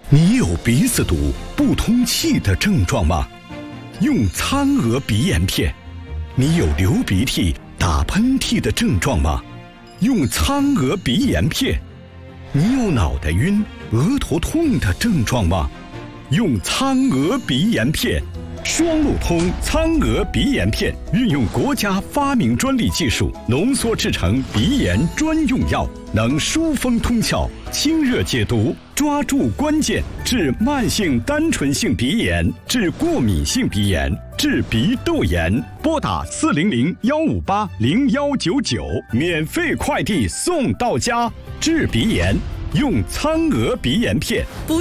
你有鼻子堵、不通气的症状吗？用苍鹅鼻炎片。你有流鼻涕、打喷嚏的症状吗？用苍鹅鼻炎片。你有脑袋晕、额头痛的症状吗？用苍鹅鼻炎片。双路通苍鹅鼻炎片运用国家发明专利技术浓缩制成鼻炎专用药，能疏风通窍、清热解毒，抓住关键，治慢性单纯性鼻炎，治过敏性鼻炎，治鼻窦炎。拨打400-158-0199，免费快递送到家。治鼻炎用苍鹅鼻炎片。